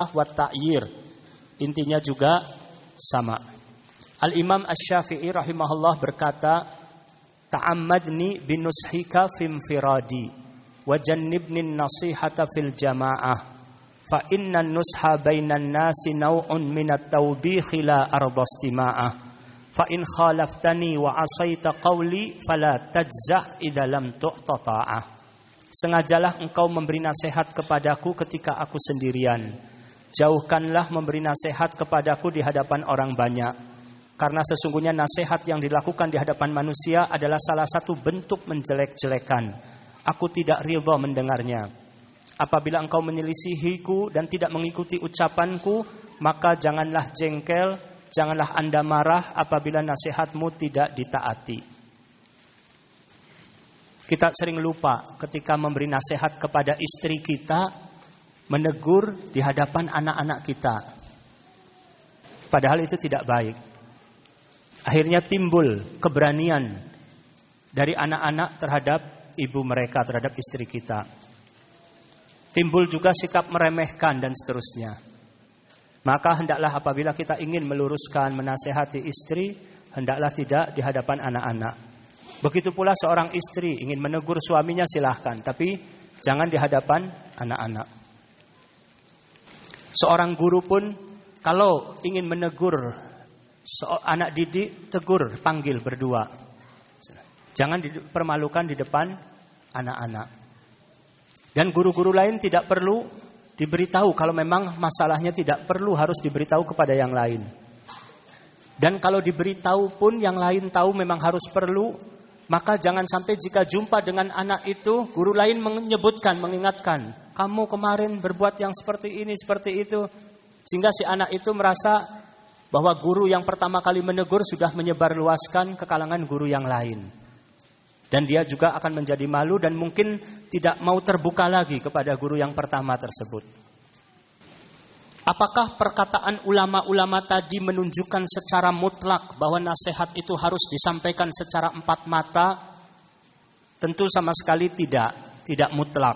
wa ta'yir. Intinya juga sama. Al-Imam Asy-Syafi'i rahimahullah berkata, ta'ammadni binushika fimfiradi wa jannibni nasihata fil jama'ah fa inna nusha bainan nasi naw'un minat tawbihi la ardastima'ah fa in khalaftani wa asaita qawli fala tajza' idza lam tu'ta ta'ah. Sengajalah engkau memberi nasihat kepadaku ketika aku sendirian. Jauhkanlah memberi nasihat kepadaku di hadapan orang banyak. Karena sesungguhnya nasihat yang dilakukan di hadapan manusia adalah salah satu bentuk menjelek-jelekan. Aku tidak ridha mendengarnya. Apabila engkau menyelisihiku dan tidak mengikuti ucapanku, maka janganlah jengkel, janganlah Anda marah apabila nasihatmu tidak ditaati. Kita sering lupa ketika memberi nasihat kepada istri kita, menegur di hadapan anak-anak kita. Padahal itu tidak baik. Akhirnya timbul keberanian dari anak-anak terhadap ibu mereka, terhadap istri kita. Timbul juga sikap meremehkan dan seterusnya. Maka hendaklah apabila kita ingin meluruskan, menasehati istri, hendaklah tidak di hadapan anak-anak. Begitu pula seorang istri ingin menegur suaminya silahkan, tapi jangan di hadapan anak-anak. Seorang guru pun kalau ingin menegur anak didik, tegur, panggil berdua. Jangan dipermalukan di depan anak-anak. Dan guru-guru lain tidak perlu diberitahu kalau memang masalahnya tidak perlu harus diberitahu kepada yang lain. Dan kalau diberitahu pun yang lain tahu memang harus perlu, maka jangan sampai jika jumpa dengan anak itu, guru lain menyebutkan, mengingatkan, kamu kemarin berbuat yang seperti ini, seperti itu. Sehingga si anak itu merasa bahwa guru yang pertama kali menegur sudah menyebarluaskan ke kalangan guru yang lain. Dan dia juga akan menjadi malu dan mungkin tidak mau terbuka lagi kepada guru yang pertama tersebut. Apakah perkataan ulama-ulama tadi menunjukkan secara mutlak bahwa nasihat itu harus disampaikan secara empat mata? Tentu sama sekali tidak mutlak.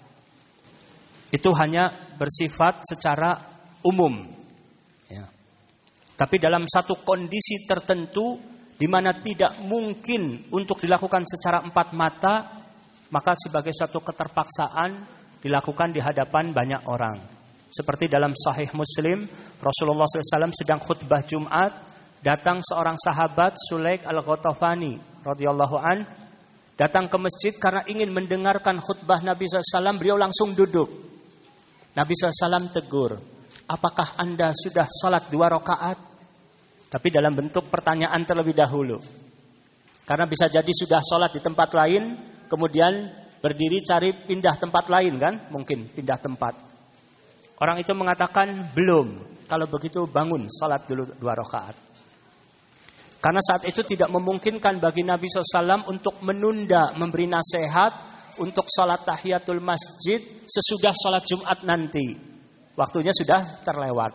Itu hanya bersifat secara umum. Ya. Tapi dalam satu kondisi tertentu di mana tidak mungkin untuk dilakukan secara empat mata, maka sebagai suatu keterpaksaan dilakukan di hadapan banyak orang. Seperti dalam Sahih Muslim, Rasulullah SAW sedang khutbah Jumat, datang seorang sahabat Sulaik al-Ghatafani radhiyallahu an, datang ke masjid karena ingin mendengarkan khutbah Nabi SAW. Beliau langsung duduk. Nabi SAW tegur, apakah Anda sudah sholat 2 rakaat? Tapi dalam bentuk pertanyaan terlebih dahulu. Karena bisa jadi sudah sholat di tempat lain, kemudian berdiri cari pindah tempat lain kan? Mungkin pindah tempat. Orang itu mengatakan belum. Kalau begitu bangun salat dulu 2 rakaat. Karena saat itu tidak memungkinkan bagi Nabi SAW untuk menunda memberi nasihat untuk salat tahiyatul masjid sesudah salat Jumat nanti. Waktunya sudah terlewat.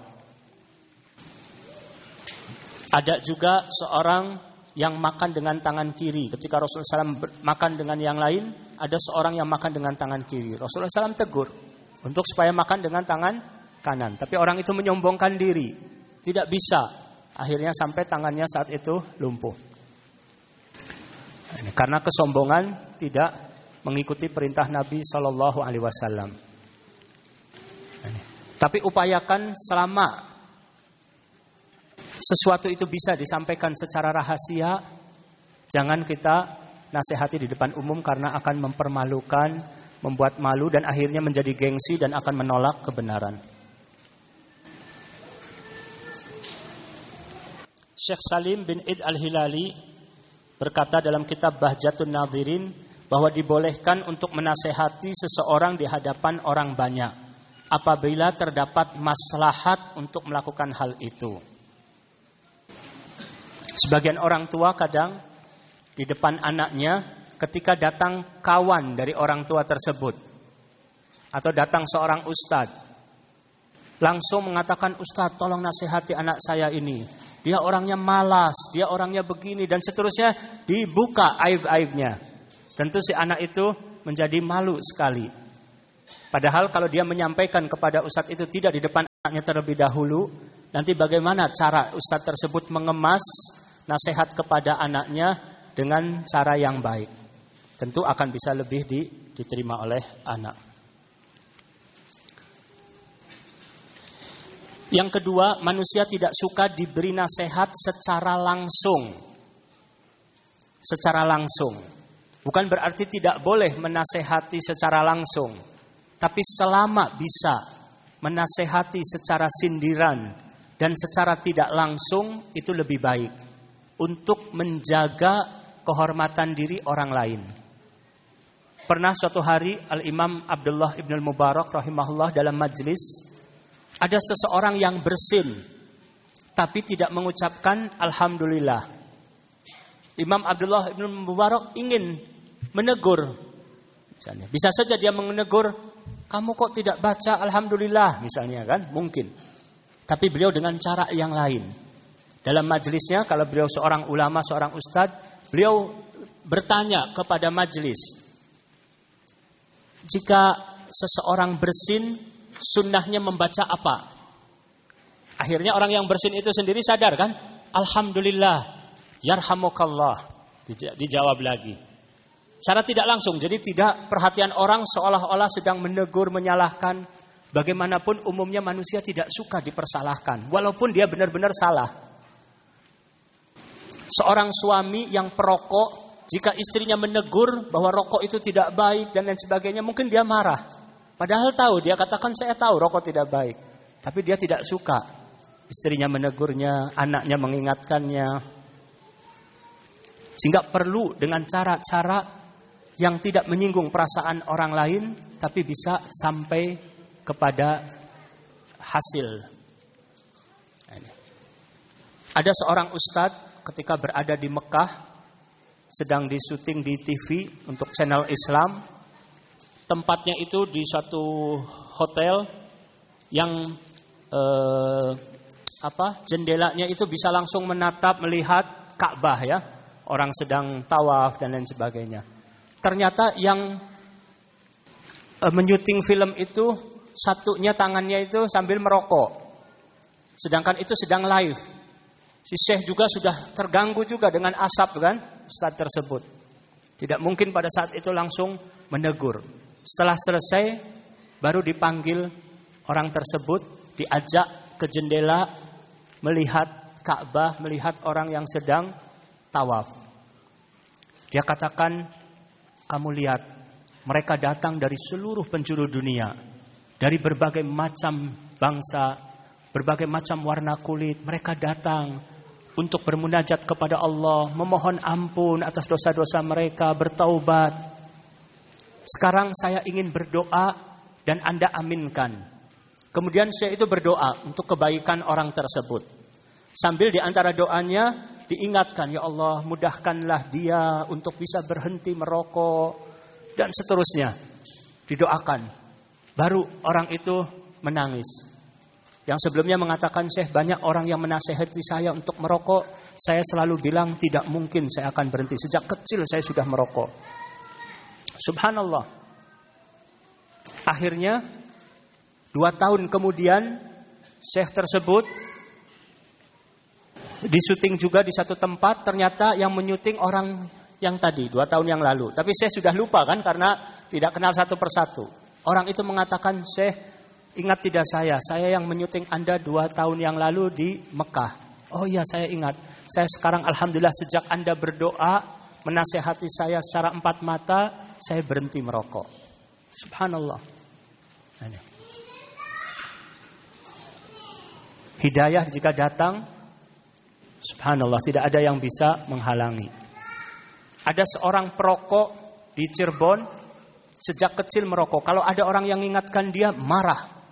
Ada juga seorang yang makan dengan tangan kiri. Ketika Rasulullah SAW makan dengan yang lain, ada seorang yang makan dengan tangan kiri. Rasulullah SAW tegur untuk supaya makan dengan tangan kanan. Tapi orang itu menyombongkan diri. Tidak bisa. Akhirnya sampai tangannya saat itu lumpuh. Karena kesombongan tidak mengikuti perintah Nabi SAW. Tapi upayakan selama sesuatu itu bisa disampaikan secara rahasia, jangan kita nasihati di depan umum karena akan mempermalukan, membuat malu dan akhirnya menjadi gengsi dan akan menolak kebenaran. Syekh Salim bin Id al-Hilali berkata dalam kitab Bahjatun Nadhirin bahwa dibolehkan untuk menasehati seseorang di hadapan orang banyak apabila terdapat maslahat untuk melakukan hal itu. Sebagian orang tua kadang di depan anaknya ketika datang kawan dari orang tua tersebut atau datang seorang ustadz, langsung mengatakan, Ustadz tolong nasihati anak saya ini, dia orangnya malas, dia orangnya begini dan seterusnya, dibuka aib-aibnya. Tentu si anak itu menjadi malu sekali. Padahal kalau dia menyampaikan kepada ustadz itu tidak di depan anaknya terlebih dahulu. Nanti bagaimana cara ustadz tersebut mengemas nasihat kepada anaknya dengan cara yang baik. Tentu akan bisa lebih diterima oleh anak. Yang kedua, manusia tidak suka diberi nasihat secara langsung. Secara langsung. Bukan berarti tidak boleh menasehati secara langsung. Tapi selama bisa menasehati secara sindiran dan secara tidak langsung, itu lebih baik untuk menjaga kehormatan diri orang lain. Pernah suatu hari Al-Imam Abdullah ibn al-Mubarak rahimahullah dalam majlis, ada seseorang yang bersin tapi tidak mengucapkan Alhamdulillah. Imam Abdullah ibn al-Mubarak ingin menegur. Misalnya, bisa saja dia menegur, kamu kok tidak baca Alhamdulillah misalnya kan, mungkin. Tapi beliau dengan cara yang lain. Dalam majelisnya, kalau beliau seorang ulama, seorang ustadz, beliau bertanya kepada majelis, jika seseorang bersin, sunnahnya membaca apa? Akhirnya orang yang bersin itu sendiri sadar kan? Alhamdulillah, yarhamukallah. Dijawab lagi. Secara tidak langsung, jadi tidak perhatian orang seolah-olah sedang menegur, menyalahkan. Bagaimanapun umumnya manusia tidak suka dipersalahkan, walaupun dia benar-benar salah. Seorang suami yang perokok, jika istrinya menegur bahwa rokok itu tidak baik dan lain sebagainya, mungkin dia marah. Padahal tahu, dia katakan saya tahu rokok tidak baik. Tapi dia tidak suka istrinya menegurnya, anaknya mengingatkannya. Sehingga perlu dengan cara-cara yang tidak menyinggung perasaan orang lain, tapi bisa sampai kepada hasil. Ada seorang ustadz ketika berada di Mekah, sedang disyuting di TV untuk channel Islam. Tempatnya itu di suatu hotel yang jendelanya itu bisa langsung menatap, melihat Ka'bah ya. Orang sedang tawaf dan lain sebagainya. Ternyata yang menyuting film itu satunya tangannya itu sambil merokok. Sedangkan itu sedang live. Si Syekh juga sudah terganggu juga dengan asap kan, ustaz tersebut. Tidak mungkin pada saat itu langsung menegur. Setelah selesai baru dipanggil orang tersebut, diajak ke jendela melihat Ka'bah, melihat orang yang sedang tawaf. Dia katakan, kamu lihat, mereka datang dari seluruh penjuru dunia. Dari berbagai macam bangsa, berbagai macam warna kulit, mereka datang untuk bermunajat kepada Allah, memohon ampun atas dosa-dosa mereka, bertaubat. Sekarang saya ingin berdoa dan Anda aminkan. Kemudian saya itu berdoa untuk kebaikan orang tersebut. Sambil di antara doanya diingatkan, ya Allah mudahkanlah dia untuk bisa berhenti merokok dan seterusnya. Didoakan. Baru orang itu menangis. Yang sebelumnya mengatakan, Syekh, banyak orang yang menasehati saya untuk merokok. Saya selalu bilang tidak mungkin saya akan berhenti. Sejak kecil saya sudah merokok. Subhanallah. Akhirnya 2 tahun kemudian Syekh tersebut disyuting juga di satu tempat. Ternyata yang menyuting orang yang tadi 2 tahun yang lalu. Tapi saya sudah lupa kan, karena tidak kenal satu persatu. Orang itu mengatakan, Syekh, ingat tidak saya yang menyuting Anda 2 tahun yang lalu di Mekah. Oh iya, saya ingat. Saya sekarang alhamdulillah sejak Anda berdoa menasehati saya secara 4 mata, saya berhenti merokok. Subhanallah. Hidayah jika datang, subhanallah, tidak ada yang bisa menghalangi. Ada seorang perokok di Cirebon, sejak kecil merokok. Kalau ada orang yang mengingatkan dia, marah.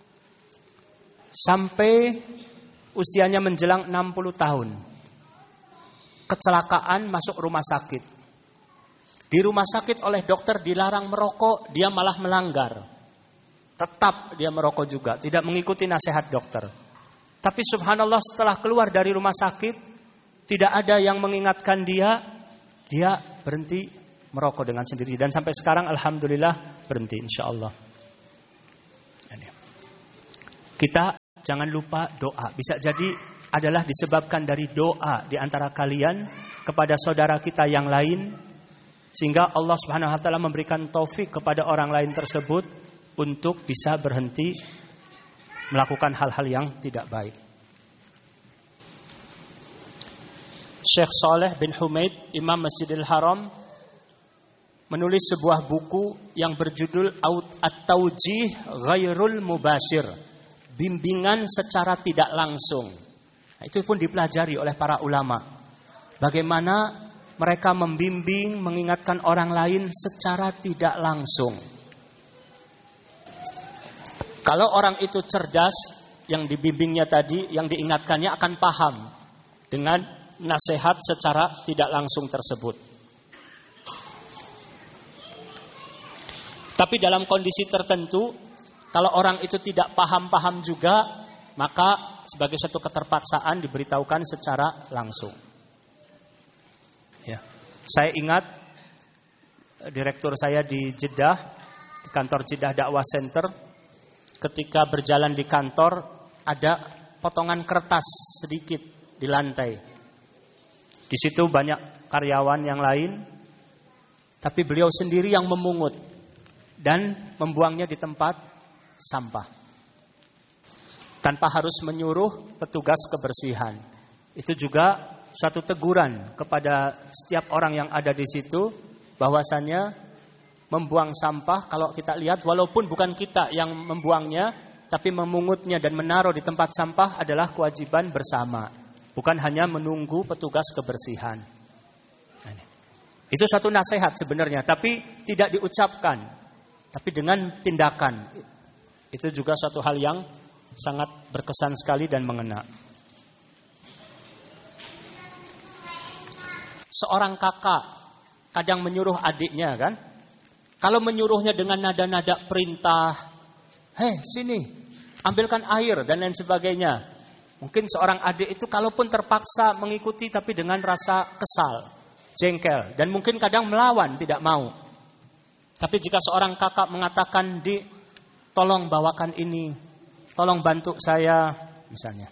Sampai usianya menjelang 60 tahun. Kecelakaan, masuk rumah sakit. Di rumah sakit oleh dokter dilarang merokok, dia malah melanggar. Tetap dia merokok juga, tidak mengikuti nasihat dokter. Tapi subhanallah, setelah keluar dari rumah sakit, tidak ada yang mengingatkan dia berhenti merokok dengan sendiri. Dan sampai sekarang alhamdulillah berhenti, insyaallah. Kita jangan lupa doa. Bisa jadi adalah disebabkan dari doa di antara kalian kepada saudara kita yang lain, sehingga Allah Subhanahu wa taala memberikan taufik kepada orang lain tersebut untuk bisa berhenti melakukan hal-hal yang tidak baik. Syekh Saleh bin Humaid, Imam Masjidil Haram, menulis sebuah buku yang berjudul At-Taujih Ghairul Mubashir, bimbingan secara tidak langsung. Nah, itu pun dipelajari oleh para ulama. Bagaimana mereka membimbing, mengingatkan orang lain secara tidak langsung. Kalau orang itu cerdas, yang dibimbingnya tadi, yang diingatkannya akan paham dengan nasihat secara tidak langsung tersebut. Tapi dalam kondisi tertentu, kalau orang itu tidak paham-paham juga, maka sebagai satu keterpaksaan diberitahukan secara langsung. Ya. Saya ingat direktur saya di Jeddah, di kantor Jeddah Dakwah Center, ketika berjalan di kantor ada potongan kertas sedikit di lantai. Di situ banyak karyawan yang lain, tapi beliau sendiri yang memungut dan membuangnya di tempat sampah, tanpa harus menyuruh petugas kebersihan. Itu juga suatu teguran kepada setiap orang yang ada di situ, bahwasanya membuang sampah, kalau kita lihat walaupun bukan kita yang membuangnya, tapi memungutnya dan menaruh di tempat sampah adalah kewajiban bersama, bukan hanya menunggu petugas kebersihan. Itu satu nasihat sebenarnya, tapi tidak diucapkan, tapi dengan tindakan. Itu juga suatu hal yang sangat berkesan sekali dan mengena. Seorang kakak kadang menyuruh adiknya kan, kalau menyuruhnya dengan nada-nada perintah, hei sini, ambilkan air dan lain sebagainya. Mungkin seorang adik itu kalaupun terpaksa mengikuti tapi dengan rasa kesal, jengkel, dan mungkin kadang melawan, tidak mau. Tapi jika seorang kakak mengatakan, "Di, tolong bawakan ini, tolong bantu saya," misalnya.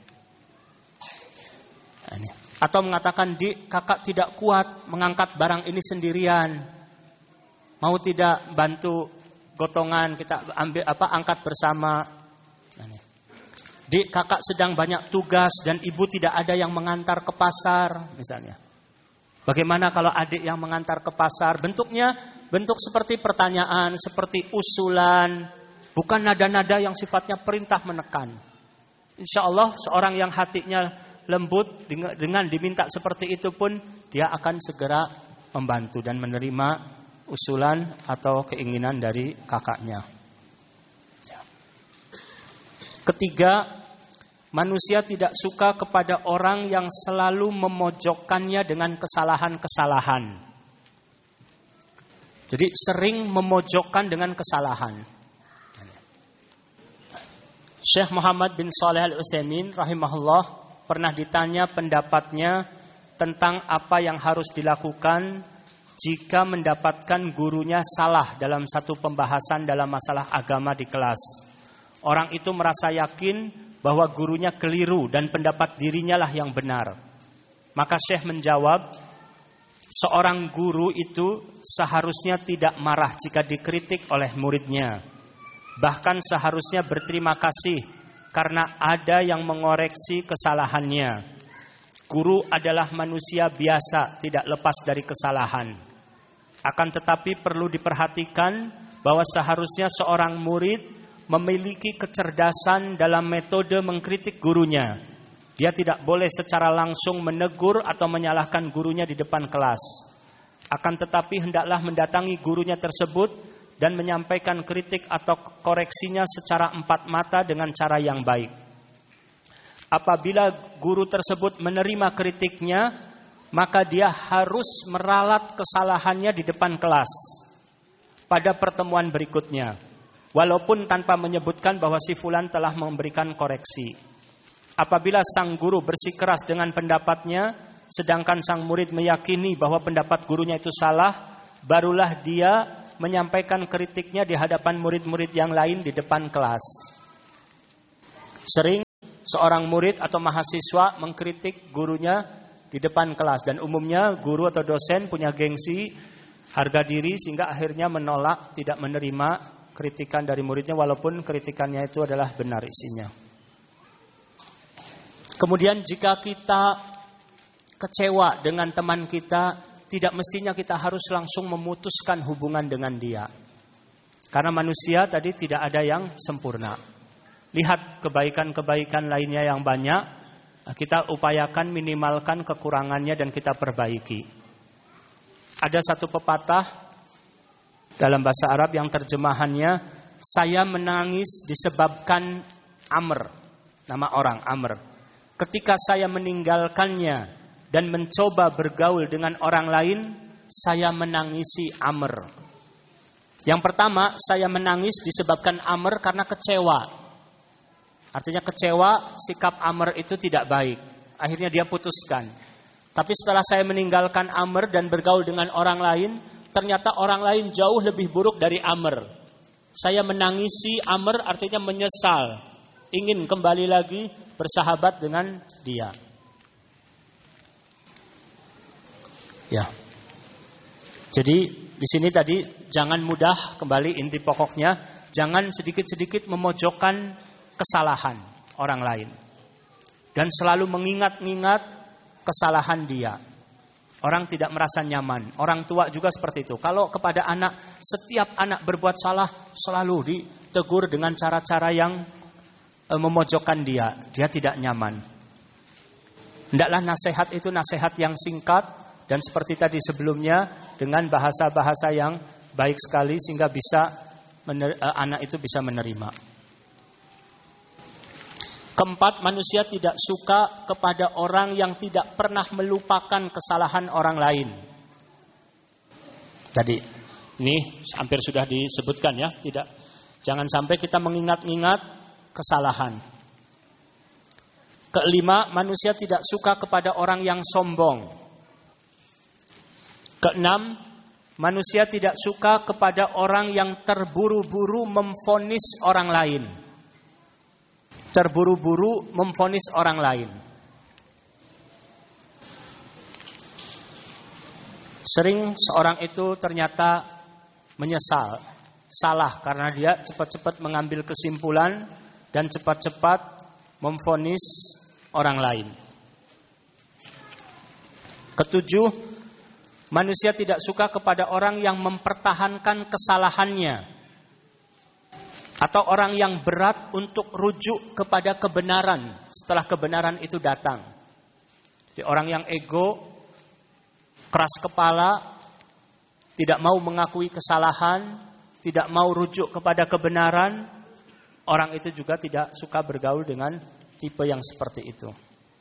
Atau mengatakan, "Di, kakak tidak kuat mengangkat barang ini sendirian. Mau tidak bantu gotongan, kita angkat bersama." "Di, kakak sedang banyak tugas dan ibu tidak ada yang mengantar ke pasar," misalnya. Bagaimana kalau adik yang mengantar ke pasar? Bentuknya bentuk seperti pertanyaan, seperti usulan, bukan nada-nada yang sifatnya perintah menekan. Insya Allah seorang yang hatinya lembut dengan diminta seperti itu pun dia akan segera membantu dan menerima usulan atau keinginan dari kakaknya. Ketiga, manusia tidak suka kepada orang yang selalu memojokkannya dengan kesalahan-kesalahan. Jadi sering memojokkan dengan kesalahan. Syekh Muhammad bin Shalih Al-Utsaimin rahimahullah pernah ditanya pendapatnya tentang apa yang harus dilakukan jika mendapatkan gurunya salah dalam satu pembahasan dalam masalah agama di kelas. Orang itu merasa yakin bahwa gurunya keliru dan pendapat dirinya lah yang benar. Maka Syekh menjawab, seorang guru itu seharusnya tidak marah jika dikritik oleh muridnya. Bahkan seharusnya berterima kasih karena ada yang mengoreksi kesalahannya. Guru adalah manusia biasa, tidak lepas dari kesalahan. Akan tetapi perlu diperhatikan bahwa seharusnya seorang murid memiliki kecerdasan dalam metode mengkritik gurunya. Dia tidak boleh secara langsung menegur atau menyalahkan gurunya di depan kelas. Akan tetapi hendaklah mendatangi gurunya tersebut dan menyampaikan kritik atau koreksinya secara empat mata dengan cara yang baik. Apabila guru tersebut menerima kritiknya, maka dia harus meralat kesalahannya di depan kelas pada pertemuan berikutnya, walaupun tanpa menyebutkan bahwa si fulan telah memberikan koreksi. Apabila sang guru bersikeras dengan pendapatnya, sedangkan sang murid meyakini bahwa pendapat gurunya itu salah, barulah dia menyampaikan kritiknya di hadapan murid-murid yang lain di depan kelas. Sering seorang murid atau mahasiswa mengkritik gurunya di depan kelas. Dan umumnya guru atau dosen punya gengsi, harga diri, sehingga akhirnya menolak, tidak menerima kritikan dari muridnya walaupun kritikannya itu adalah benar isinya. Kemudian jika kita kecewa dengan teman kita, tidak mestinya kita harus langsung memutuskan hubungan dengan dia. Karena manusia tadi tidak ada yang sempurna. Lihat kebaikan-kebaikan lainnya yang banyak, kita upayakan minimalkan kekurangannya dan kita perbaiki. Ada satu pepatah dalam bahasa Arab yang terjemahannya, saya menangis disebabkan Amr, nama orang Amr. Ketika saya meninggalkannya dan mencoba bergaul dengan orang lain, saya menangisi Amr. Yang pertama, saya menangis disebabkan Amr karena kecewa. Artinya kecewa, sikap Amr itu tidak baik. Akhirnya dia putuskan. Tapi setelah saya meninggalkan Amr dan bergaul dengan orang lain, ternyata orang lain jauh lebih buruk dari Amr. Saya menangisi Amr, artinya menyesal, ingin kembali lagi bersahabat dengan dia. Ya. Jadi di sini tadi jangan mudah, kembali inti pokoknya, jangan sedikit-sedikit memojokkan kesalahan orang lain dan selalu mengingat-ingat kesalahan dia. Orang tidak merasa nyaman. Orang tua juga seperti itu. Kalau kepada anak, setiap anak berbuat salah selalu ditegur dengan cara-cara yang memojokkan dia. Dia tidak nyaman. Hendaklah nasihat itu nasihat yang singkat dan seperti tadi sebelumnya dengan bahasa-bahasa yang baik sekali sehingga anak itu bisa menerima. Keempat, manusia tidak suka kepada orang yang tidak pernah melupakan kesalahan orang lain. Tadi ini hampir sudah disebutkan ya, jangan sampai kita mengingat-ingat kesalahan. Kelima, manusia tidak suka kepada orang yang sombong. Keenam, manusia tidak suka kepada orang yang terburu-buru memvonis orang lain. Terburu-buru memvonis orang lain. Sering seorang itu ternyata menyesal, salah karena dia cepat-cepat mengambil kesimpulan dan cepat-cepat memvonis orang lain. Ketujuh, manusia tidak suka kepada orang yang mempertahankan kesalahannya atau orang yang berat untuk rujuk kepada kebenaran setelah kebenaran itu datang. Jadi orang yang ego, keras kepala, tidak mau mengakui kesalahan, tidak mau rujuk kepada kebenaran, orang itu juga tidak suka bergaul dengan tipe yang seperti itu.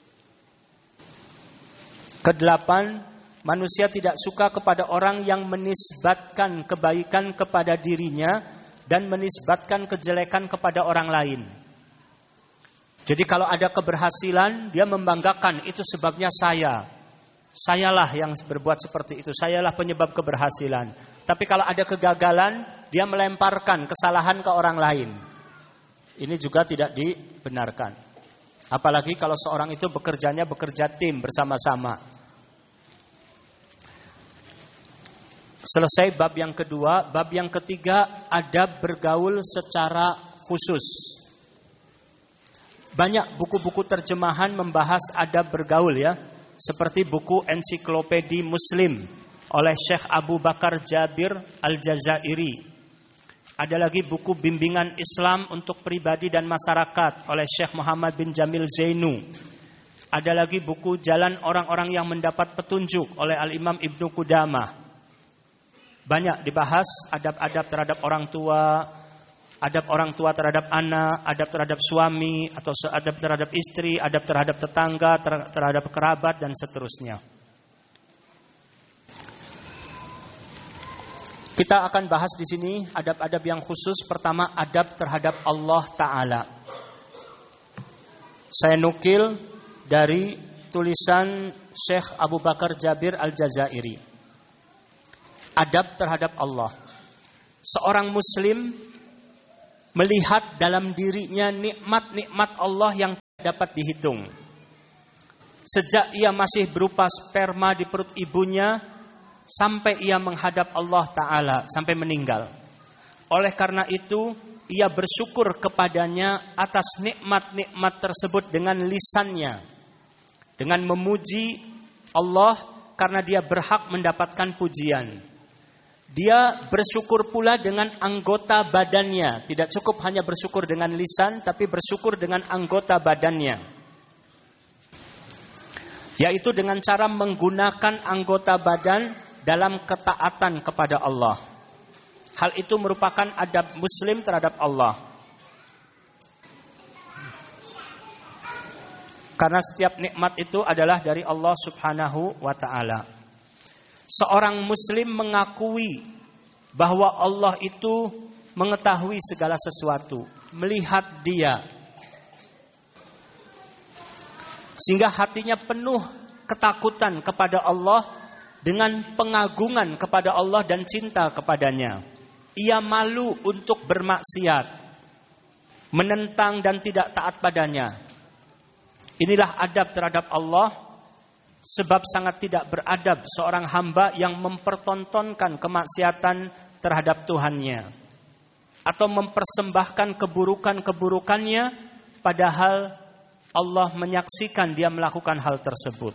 Kedelapan, manusia tidak suka kepada orang yang menisbatkan kebaikan kepada dirinya dan menisbatkan kejelekan kepada orang lain. Jadi kalau ada keberhasilan, dia membanggakan itu sebabnya saya. Sayalah yang berbuat seperti itu, sayalah penyebab keberhasilan. Tapi kalau ada kegagalan, dia melemparkan kesalahan ke orang lain. Ini juga tidak dibenarkan. Apalagi kalau seorang itu bekerja tim bersama-sama. Selesai bab yang kedua. Bab yang ketiga, adab bergaul secara khusus. Banyak buku-buku terjemahan membahas adab bergaul ya. Seperti buku Ensiklopedi Muslim oleh Syekh Abu Bakar Jabir Al-Jazairi. Ada lagi buku Bimbingan Islam untuk Pribadi dan Masyarakat oleh Syekh Muhammad bin Jamil Zainu. Ada lagi buku Jalan Orang-orang yang Mendapat Petunjuk oleh Al-Imam Ibnu Qudamah. Banyak dibahas adab-adab terhadap orang tua, adab orang tua terhadap anak, adab terhadap suami, atau adab terhadap istri, adab terhadap tetangga, terhadap kerabat, dan seterusnya. Kita akan bahas di sini adab-adab yang khusus. Pertama, adab terhadap Allah Ta'ala. Saya nukil dari tulisan Syekh Abu Bakar Jabir Al-Jazairi. Adab terhadap Allah. Seorang muslim melihat dalam dirinya nikmat-nikmat Allah yang dapat dihitung. Sejak ia masih berupa sperma di perut ibunya sampai ia menghadap Allah Ta'ala, sampai meninggal. Oleh karena itu, ia bersyukur kepadanya atas nikmat-nikmat tersebut dengan lisannya, dengan memuji Allah karena dia berhak mendapatkan pujian. Dia bersyukur pula dengan anggota badannya. Tidak cukup hanya bersyukur dengan lisan, tapi bersyukur dengan anggota badannya, yaitu dengan cara menggunakan anggota badan dalam ketaatan kepada Allah. Hal itu merupakan adab muslim terhadap Allah. Karena setiap nikmat itu adalah dari Allah Subhanahu wa ta'ala. Seorang muslim mengakui bahwa Allah itu mengetahui segala sesuatu, melihat dia, sehingga hatinya penuh ketakutan kepada Allah dengan pengagungan kepada Allah dan cinta kepadanya. Ia malu untuk bermaksiat, menentang dan tidak taat padanya. Inilah adab terhadap Allah, sebab sangat tidak beradab seorang hamba yang mempertontonkan kemaksiatan terhadap Tuhannya atau mempersembahkan keburukan-keburukannya padahal Allah menyaksikan dia melakukan hal tersebut.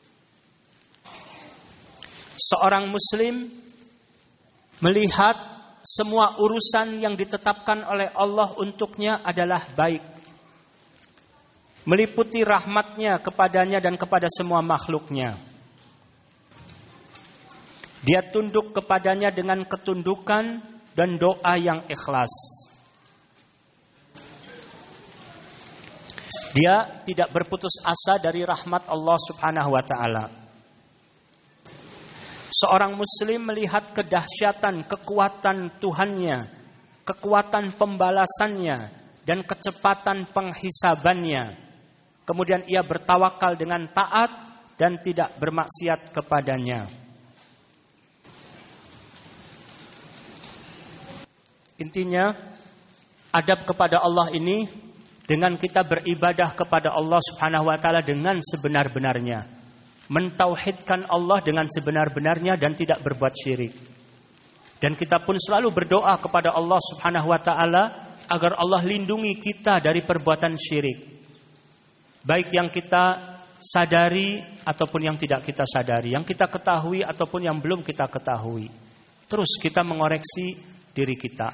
Seorang muslim melihat semua urusan yang ditetapkan oleh Allah untuknya adalah baik, meliputi rahmatnya kepadanya dan kepada semua makhluknya. Dia tunduk kepadanya dengan ketundukan dan doa yang ikhlas. Dia tidak berputus asa dari rahmat Allah Subhanahu wa ta'ala. Seorang muslim melihat kedahsyatan kekuatan Tuhannya, kekuatan pembalasannya, dan kecepatan penghisabannya. Kemudian ia bertawakal dengan taat dan tidak bermaksiat kepadanya. Intinya, adab kepada Allah ini dengan kita beribadah kepada Allah Subhanahu wa ta'ala dengan sebenar-benarnya. Mentauhidkan Allah dengan sebenar-benarnya dan tidak berbuat syirik. Dan kita pun selalu berdoa kepada Allah Subhanahu wa ta'ala agar Allah lindungi kita dari perbuatan syirik, baik yang kita sadari ataupun yang tidak kita sadari, yang kita ketahui ataupun yang belum kita ketahui. Terus kita mengoreksi diri kita.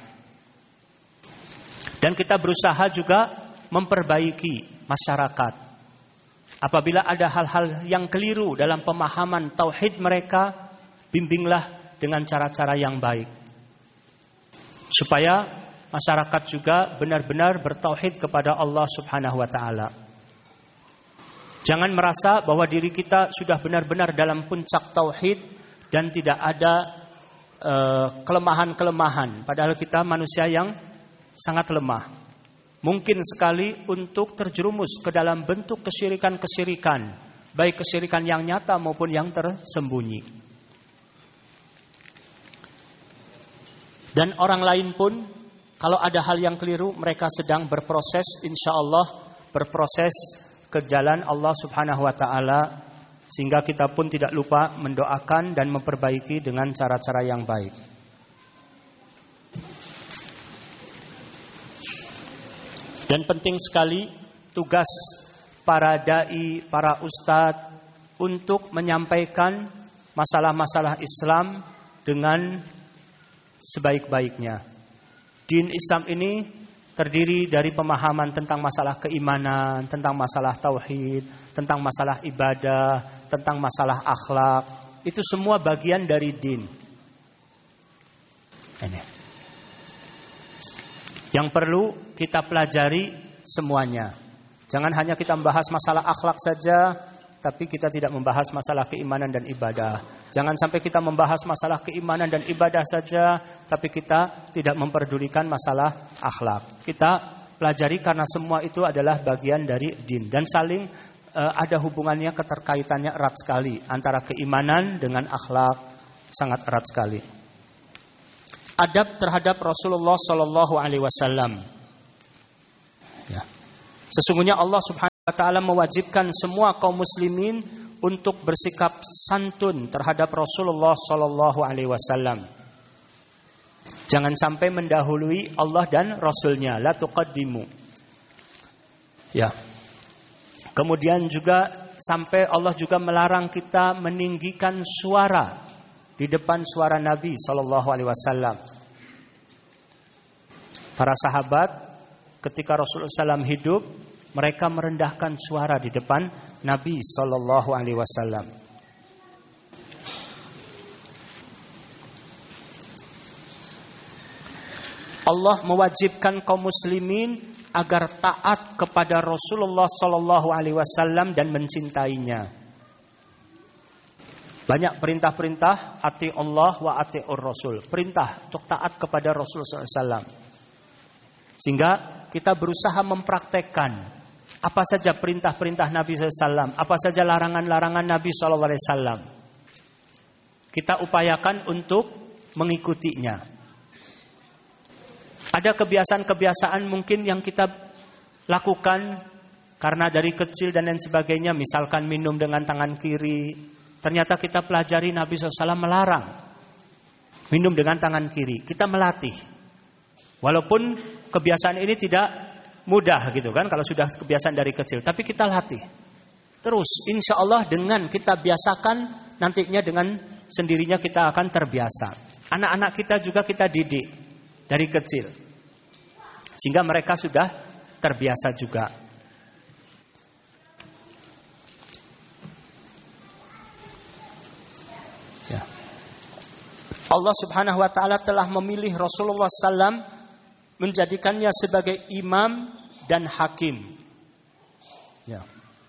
Dan kita berusaha juga memperbaiki masyarakat. Apabila ada hal-hal yang keliru dalam pemahaman tauhid mereka, bimbinglah dengan cara-cara yang baik, supaya masyarakat juga benar-benar bertauhid kepada Allah Subhanahu wa ta'ala. Jangan merasa bahwa diri kita sudah benar-benar dalam puncak tauhid dan tidak ada kelemahan-kelemahan, padahal kita manusia yang sangat lemah. Mungkin sekali untuk terjerumus ke dalam bentuk kesyirikan-kesyirikan, baik kesyirikan yang nyata maupun yang tersembunyi. Dan orang lain pun, kalau ada hal yang keliru, mereka sedang berproses, insya Allah berproses ke jalan Allah Subhanahu wa ta'ala, sehingga kita pun tidak lupa mendoakan dan memperbaiki dengan cara-cara yang baik. Dan penting sekali tugas para da'i, para ustadz untuk menyampaikan masalah-masalah Islam dengan sebaik-baiknya. Din Islam ini terdiri dari pemahaman tentang masalah keimanan, tentang masalah tauhid, tentang masalah ibadah, tentang masalah akhlak. Itu semua bagian dari din. Ini yang perlu kita pelajari semuanya. Jangan hanya kita membahas masalah akhlak saja, tapi kita tidak membahas masalah keimanan dan ibadah. Jangan sampai kita membahas masalah keimanan dan ibadah saja, tapi kita tidak memperdulikan masalah akhlak. Kita pelajari karena semua itu adalah bagian dari din. Dan saling ada hubungannya, keterkaitannya erat sekali. Antara keimanan dengan akhlak sangat erat sekali. Adab terhadap Rasulullah Sallallahu Alaihi Wasallam. Ya. Sesungguhnya Allah Subhanahu Ta'ala mewajibkan semua kaum muslimin untuk bersikap santun terhadap Rasulullah sallallahu alaihi wasallam. Jangan sampai mendahului Allah dan Rasulnya. La tuqaddimu. Ya. Kemudian juga sampai Allah juga melarang kita meninggikan suara di depan suara Nabi sallallahu alaihi wasallam. Para sahabat ketika Rasulullah SAW hidup, mereka merendahkan suara di depan Nabi sallallahu alaihi wasallam. Allah mewajibkan kaum muslimin agar taat kepada Rasulullah sallallahu alaihi wasallam dan mencintainya. Banyak perintah-perintah, ati Allah wa atiur Rasul. Perintah untuk taat kepada Rasulullah sallallahu alaihi wasallam. Sehingga kita berusaha mempraktekkan apa saja perintah-perintah Nabi SAW, apa saja larangan-larangan Nabi SAW. Kita upayakan untuk mengikutinya. Ada kebiasaan-kebiasaan mungkin yang kita lakukan karena dari kecil dan lain sebagainya. Misalkan minum dengan tangan kiri. Ternyata kita pelajari Nabi SAW melarang minum dengan tangan kiri. Kita melatih. Walaupun kebiasaan ini tidak mudah gitu kan kalau sudah kebiasaan dari kecil, tapi kita latih terus, insya Allah dengan kita biasakan nantinya dengan sendirinya kita akan terbiasa. Anak-anak kita juga kita didik dari kecil sehingga mereka sudah terbiasa juga. Ya. Allah Subhanahu wa taala telah memilih Rasulullah SAW, menjadikannya sebagai imam dan hakim. Ya.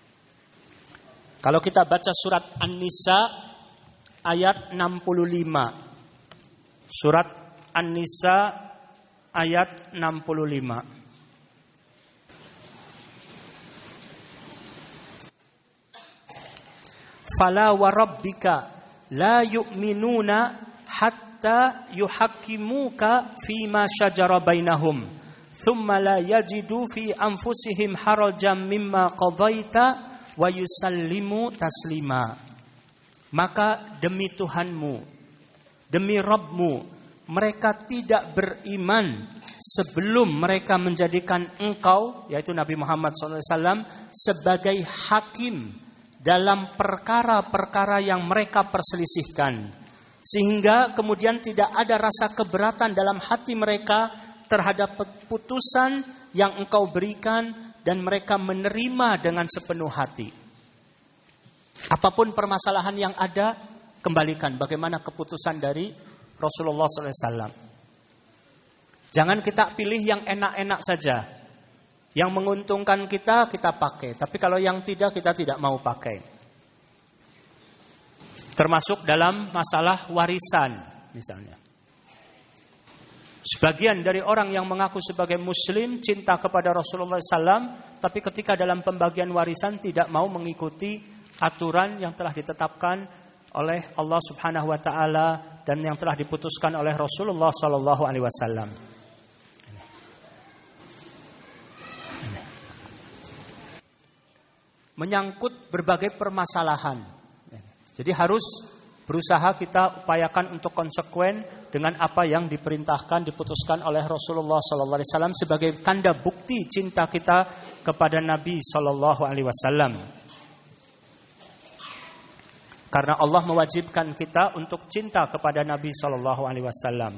Kalau kita baca surat An-Nisa ayat 65. Surat An-Nisa ayat 65. Fala wa rabbika la yu'minuna hatta yuhakkimuka fima syajara bainahum thumma la yajidu fi anfusihim harajan mimma qadaita wa yusallimu taslima. Maka demi Tuhanmu, demi Rabbmu, mereka tidak beriman sebelum mereka menjadikan engkau, yaitu Nabi Muhammad SAW, sebagai hakim dalam perkara-perkara yang mereka perselisihkan. Sehingga kemudian tidak ada rasa keberatan dalam hati mereka terhadap putusan yang engkau berikan dan mereka menerima dengan sepenuh hati. Apapun permasalahan yang ada, kembalikan bagaimana keputusan dari Rasulullah SAW. Jangan kita pilih yang enak-enak saja. Yang menguntungkan kita pakai. Tapi kalau yang tidak, kita tidak mau pakai. Termasuk dalam masalah warisan misalnya. Sebagian dari orang yang mengaku sebagai muslim, cinta kepada Rasulullah SAW, tapi ketika dalam pembagian warisan tidak mau mengikuti aturan yang telah ditetapkan oleh Allah Subhanahu wa taala dan yang telah diputuskan oleh Rasulullah sallallahu alaihi wasallam. Menyangkut berbagai permasalahan. Jadi harus berusaha kita upayakan untuk konsekuen dengan apa yang diperintahkan, diputuskan oleh Rasulullah sallallahu alaihi wasallam sebagai tanda bukti cinta kita kepada Nabi sallallahu alaihi wasallam. Karena Allah mewajibkan kita untuk cinta kepada Nabi sallallahu alaihi wasallam.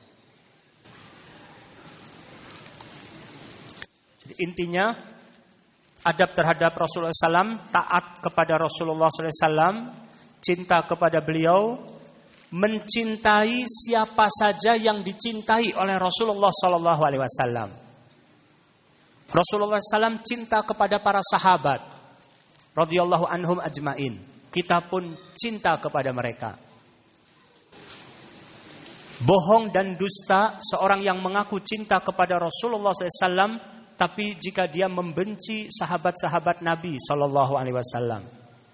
Jadi intinya adab terhadap Rasulullah SAW, taat kepada Rasulullah SAW, cinta kepada beliau, mencintai siapa saja yang dicintai oleh Rasulullah sallallahu alaihi wasallam. Rasulullah SAW cinta kepada para sahabat radhiyallahu anhum ajmain. Kita pun cinta kepada mereka. Bohong dan dusta seorang yang mengaku cinta kepada Rasulullah SAW, tapi jika dia membenci sahabat-sahabat Nabi sallallahu alaihi wasallam.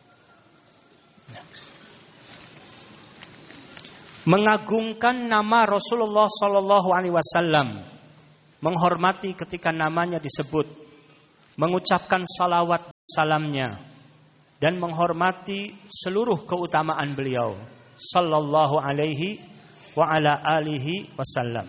Mengagungkan nama Rasulullah sallallahu alaihi wasallam, menghormati ketika namanya disebut, mengucapkan salawat salamnya dan menghormati seluruh keutamaan beliau sallallahu alaihi wa ala alihi wasallam.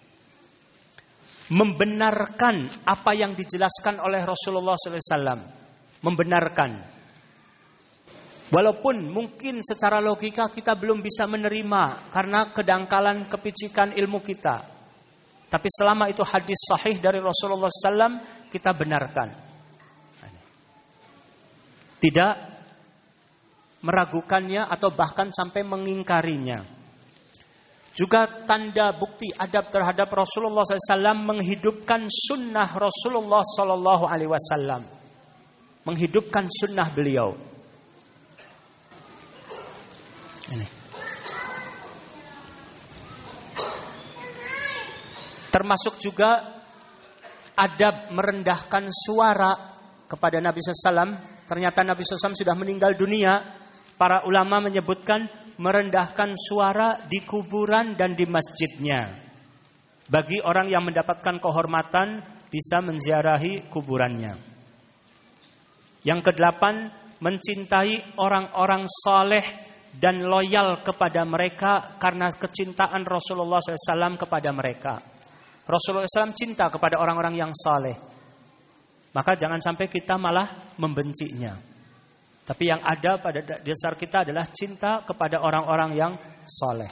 Membenarkan apa yang dijelaskan oleh Rasulullah sallallahu alaihi wasallam, membenarkan. Walaupun mungkin secara logika kita belum bisa menerima karena kedangkalan kepicikan ilmu kita. Tapi selama itu hadis sahih dari Rasulullah SAW, kita benarkan. Tidak meragukannya atau bahkan sampai mengingkarinya. Juga tanda bukti adab terhadap Rasulullah SAW menghidupkan sunnah Rasulullah SAW. Menghidupkan sunnah beliau. Ini. Termasuk juga adab merendahkan suara kepada Nabi SAW. Ternyata Nabi SAW sudah meninggal dunia. Para ulama menyebutkan merendahkan suara di kuburan dan di masjidnya. Bagi orang yang mendapatkan kehormatan bisa menziarahi kuburannya. Yang kedelapan, mencintai orang-orang saleh dan loyal kepada mereka karena kecintaan Rasulullah SAW kepada mereka. Rasulullah SAW cinta kepada orang-orang yang saleh. Maka jangan sampai kita malah membencinya. Tapi yang ada pada dasar kita adalah cinta kepada orang-orang yang saleh.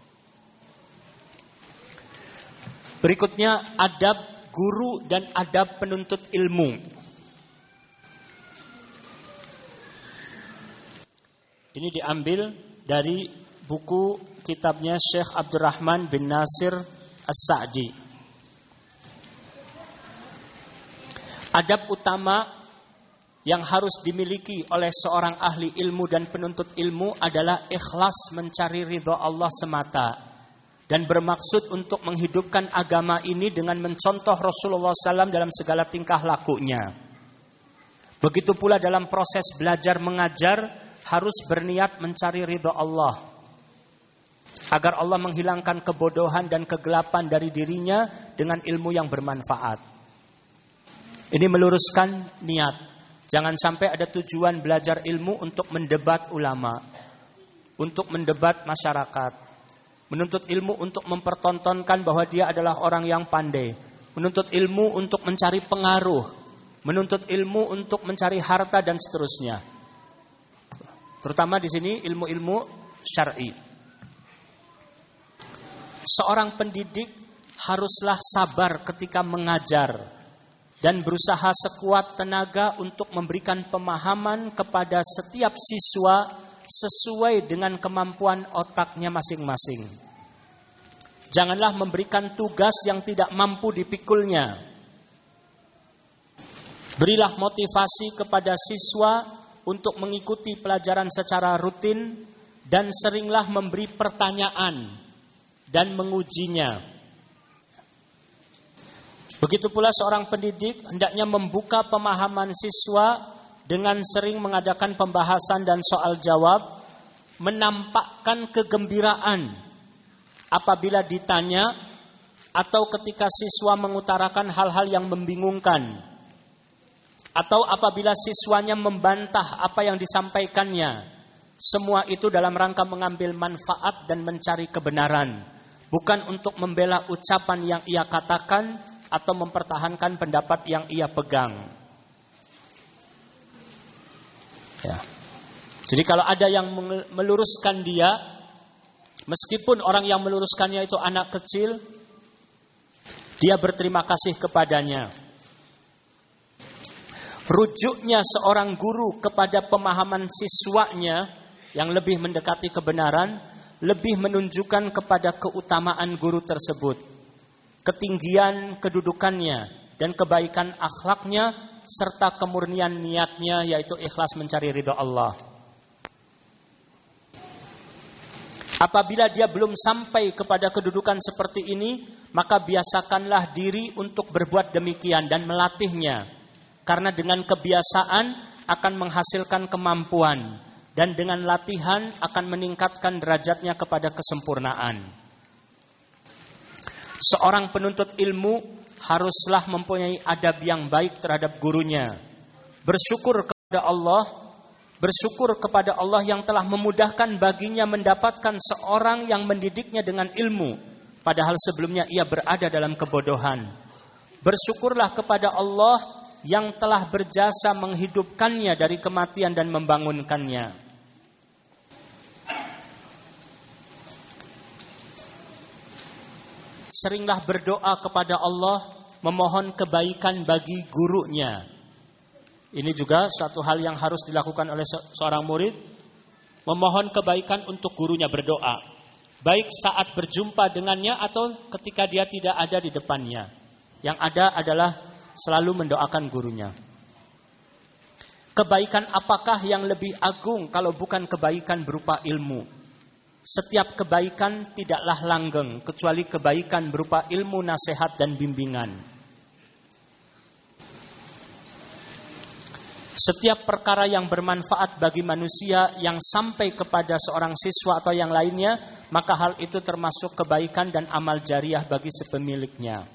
Berikutnya adab guru dan adab penuntut ilmu. Ini diambil dari buku kitabnya Syekh Abdurrahman bin Nasir As-Sa'di. Adab utama yang harus dimiliki oleh seorang ahli ilmu dan penuntut ilmu adalah ikhlas mencari ridha Allah semata dan bermaksud untuk menghidupkan agama ini dengan mencontoh Rasulullah SAW dalam segala tingkah lakunya. Begitu pula dalam proses belajar mengajar harus berniat mencari ridha Allah agar Allah menghilangkan kebodohan dan kegelapan dari dirinya dengan ilmu yang bermanfaat. Ini meluruskan niat. Jangan sampai ada tujuan belajar ilmu untuk mendebat ulama, untuk mendebat masyarakat, menuntut ilmu untuk mempertontonkan bahwa dia adalah orang yang pandai, menuntut ilmu untuk mencari pengaruh, menuntut ilmu untuk mencari harta dan seterusnya. Terutama di sini ilmu-ilmu syar'i. Seorang pendidik haruslah sabar ketika mengajar dan berusaha sekuat tenaga untuk memberikan pemahaman kepada setiap siswa sesuai dengan kemampuan otaknya masing-masing. Janganlah memberikan tugas yang tidak mampu dipikulnya. Berilah motivasi kepada siswa untuk mengikuti pelajaran secara rutin dan seringlah memberi pertanyaan dan mengujinya. Begitu pula seorang pendidik hendaknya membuka pemahaman siswa dengan sering mengadakan pembahasan dan soal jawab, menampakkan kegembiraan apabila ditanya atau ketika siswa mengutarakan hal-hal yang membingungkan, atau apabila siswanya membantah apa yang disampaikannya. Semua itu dalam rangka mengambil manfaat dan mencari kebenaran, bukan untuk membela ucapan yang ia katakan atau mempertahankan pendapat yang ia pegang. Ya. Jadi kalau ada yang meluruskan dia, meskipun orang yang meluruskannya itu anak kecil, dia berterima kasih kepadanya. Rujuknya seorang guru kepada pemahaman siswanya yang lebih mendekati kebenaran, lebih menunjukkan kepada keutamaan guru tersebut, ketinggian kedudukannya dan kebaikan akhlaknya serta kemurnian niatnya, yaitu ikhlas mencari ridha Allah. Apabila dia belum sampai kepada kedudukan seperti ini, maka biasakanlah diri untuk berbuat demikian dan melatihnya, karena dengan kebiasaan akan menghasilkan kemampuan dan dengan latihan akan meningkatkan derajatnya kepada kesempurnaan. Seorang penuntut ilmu haruslah mempunyai adab yang baik terhadap gurunya. Bersyukur Allah, bersyukur kepada Allah yang telah memudahkan baginya mendapatkan seorang yang mendidiknya dengan ilmu, padahal sebelumnya ia berada dalam kebodohan. Bersyukurlah kepada Allah yang telah berjasa menghidupkannya dari kematian dan membangunkannya. Seringlah berdoa kepada Allah, memohon kebaikan bagi gurunya. Ini juga suatu hal yang harus dilakukan oleh seorang murid, memohon kebaikan untuk gurunya, berdoa, baik saat berjumpa dengannya atau ketika dia tidak ada di depannya. Yang ada adalah selalu mendoakan gurunya. Kebaikan apakah yang lebih agung kalau bukan kebaikan berupa ilmu? Setiap kebaikan tidaklah langgeng kecuali kebaikan berupa ilmu, nasihat dan bimbingan. Setiap perkara yang bermanfaat bagi manusia yang sampai kepada seorang siswa atau yang lainnya, maka hal itu termasuk kebaikan dan amal jariah bagi sepemiliknya.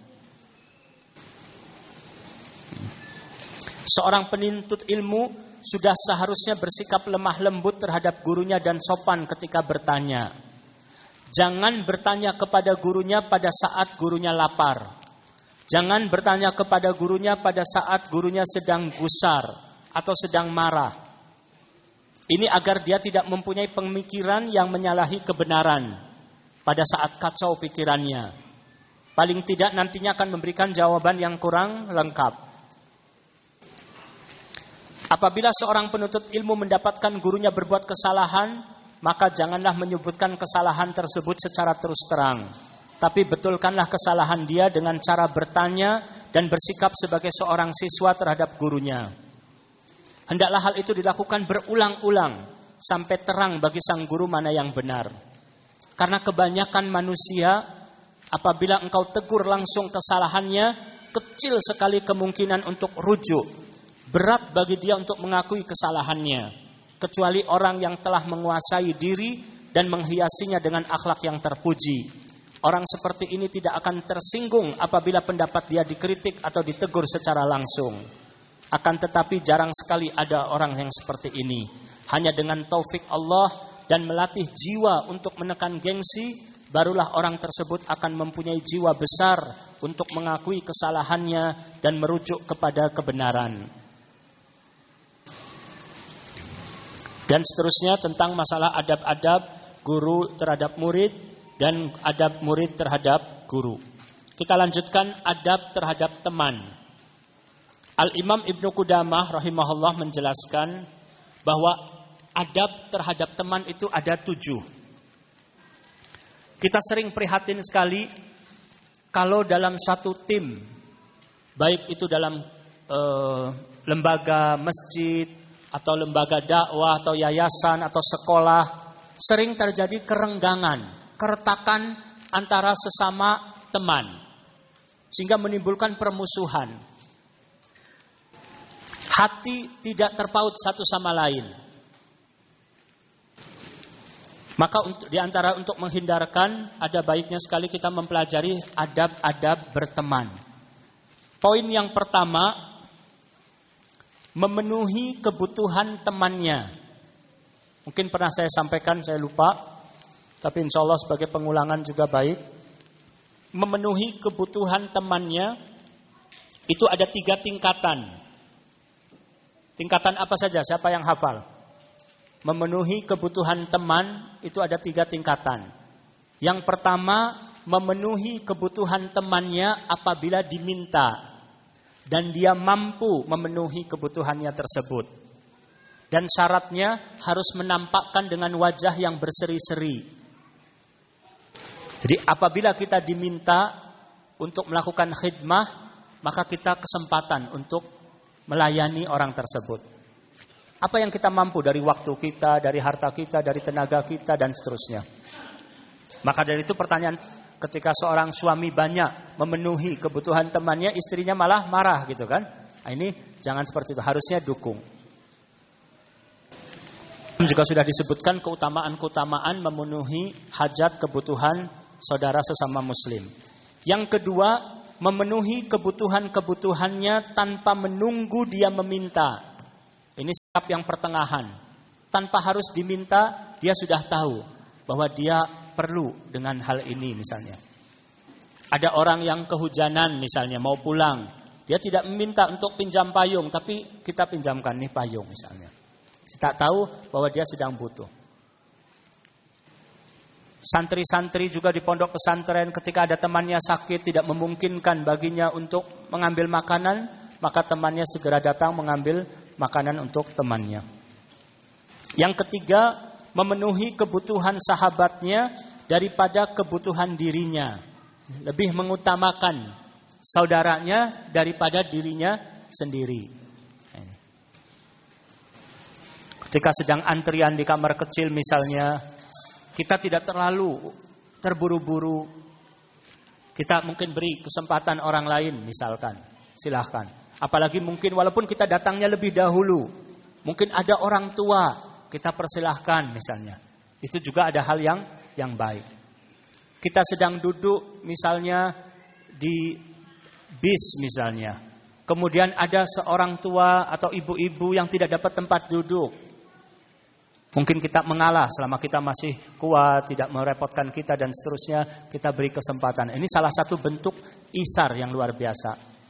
Seorang penuntut ilmu sudah seharusnya bersikap lemah lembut terhadap gurunya dan sopan ketika bertanya. Jangan bertanya kepada gurunya pada saat gurunya lapar. Jangan bertanya kepada gurunya pada saat gurunya sedang gusar atau sedang marah. Ini agar dia tidak mempunyai pemikiran yang menyalahi kebenaran pada saat kacau pikirannya. Paling tidak nantinya akan memberikan jawaban yang kurang lengkap. Apabila seorang penuntut ilmu mendapatkan gurunya berbuat kesalahan, maka janganlah menyebutkan kesalahan tersebut secara terus terang. Tapi betulkanlah kesalahan dia dengan cara bertanya dan bersikap sebagai seorang siswa terhadap gurunya. Hendaklah hal itu dilakukan berulang-ulang sampai terang bagi sang guru mana yang benar. Karena kebanyakan manusia, apabila engkau tegur langsung kesalahannya, kecil sekali kemungkinan untuk rujuk. Berat bagi dia untuk mengakui kesalahannya, kecuali orang yang telah menguasai diri dan menghiasinya dengan akhlak yang terpuji. Orang seperti ini tidak akan tersinggung apabila pendapat dia dikritik atau ditegur secara langsung. Akan tetapi jarang sekali ada orang yang seperti ini. Hanya dengan taufik Allah dan melatih jiwa untuk menekan gengsi, barulah orang tersebut akan mempunyai jiwa besar untuk mengakui kesalahannya dan merujuk kepada kebenaran. Dan seterusnya tentang masalah adab-adab guru terhadap murid dan adab murid terhadap guru. Kita lanjutkan adab terhadap teman. Al-Imam Ibnu Qudamah rahimahullah menjelaskan bahwa adab terhadap teman itu ada 7. Kita sering prihatin sekali kalau dalam satu tim, baik itu dalam lembaga masjid atau lembaga dakwah atau yayasan atau sekolah, sering terjadi kerenggangan, keretakan antara sesama teman sehingga menimbulkan permusuhan. Hati tidak terpaut satu sama lain. Maka di antara untuk menghindarkan, ada baiknya sekali kita mempelajari adab-adab berteman. Poin yang pertama, memenuhi kebutuhan temannya. Mungkin pernah saya sampaikan, saya lupa, tapi insya Allah sebagai pengulangan juga baik. Memenuhi kebutuhan temannya itu ada 3 tingkatan. Tingkatan apa saja? Siapa yang hafal? Memenuhi kebutuhan teman itu ada 3 tingkatan. Yang pertama, memenuhi kebutuhan temannya apabila diminta dan dia mampu memenuhi kebutuhannya tersebut. Dan syaratnya harus menampakkan dengan wajah yang berseri-seri. Jadi apabila kita diminta untuk melakukan khidmah, maka kita kesempatan untuk melayani orang tersebut. Apa yang kita mampu dari waktu kita, dari harta kita, dari tenaga kita, dan seterusnya. Maka dari itu pertanyaan, ketika seorang suami banyak memenuhi kebutuhan temannya, istrinya malah marah gitu kan. Nah, ini jangan seperti itu, harusnya dukung. Juga sudah disebutkan keutamaan-keutamaan memenuhi hajat kebutuhan saudara sesama muslim. Yang kedua, memenuhi kebutuhan-kebutuhannya tanpa menunggu dia meminta. Ini yang pertengahan. Tanpa harus diminta, dia sudah tahu bahwa dia perlu dengan hal ini misalnya. Ada orang yang kehujanan misalnya mau pulang. Dia tidak meminta untuk pinjam payung, tapi kita pinjamkan nih payung misalnya. Kita tahu bahwa dia sedang butuh. Santri-santri juga di pondok pesantren ketika ada temannya sakit tidak memungkinkan baginya untuk mengambil makanan, maka temannya segera datang mengambil makanan untuk temannya. Yang ketiga, memenuhi kebutuhan sahabatnya daripada kebutuhan dirinya. Lebih mengutamakan saudaranya daripada dirinya sendiri. Ketika sedang antrian di kamar kecil misalnya, kita tidak terlalu terburu-buru. Kita mungkin beri kesempatan orang lain misalkan. Silahkan. Apalagi mungkin walaupun kita datangnya lebih dahulu. Mungkin ada orang tua. Kita persilahkan misalnya. Itu juga ada hal yang baik. Kita sedang duduk misalnya di bis misalnya. Kemudian ada seorang tua atau ibu-ibu yang tidak dapat tempat duduk. Mungkin kita mengalah selama kita masih kuat, tidak merepotkan kita dan seterusnya, kita beri kesempatan. Ini salah satu bentuk isar yang luar biasa.